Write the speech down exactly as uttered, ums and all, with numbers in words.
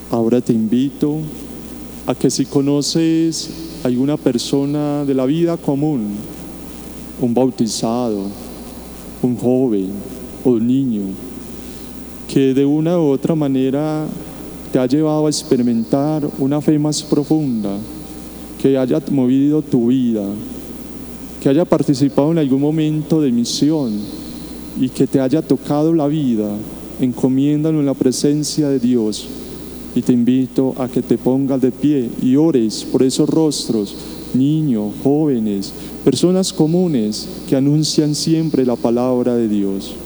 Ahora te invito a que si conoces a alguna persona de la vida común, un bautizado, un joven o un niño, que de una u otra manera te ha llevado a experimentar una fe más profunda, que haya movido tu vida, que haya participado en algún momento de misión y que te haya tocado la vida, encomiéndalo en la presencia de Dios. Y te invito a que te pongas de pie y ores por esos rostros, niños, jóvenes, personas comunes que anuncian siempre la palabra de Dios.